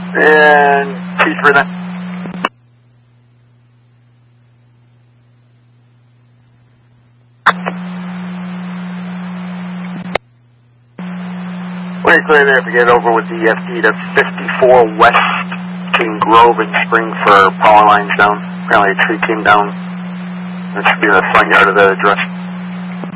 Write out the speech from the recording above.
And Chief for that. Way clear there if you get over with the EFT to 54 West King Grove in Spring for power lines down. Apparently a tree came down. That should be in the front yard of the address.